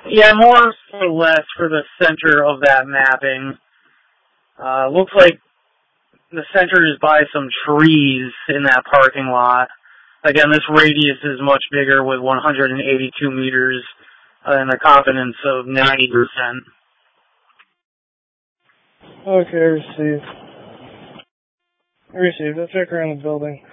Yeah, more or less for the center of that mapping. Looks like the center is by some trees in that parking lot. Again, this radius is much bigger with 182 meters and a confidence of 90%. Okay, received. Received. I'll check around the building.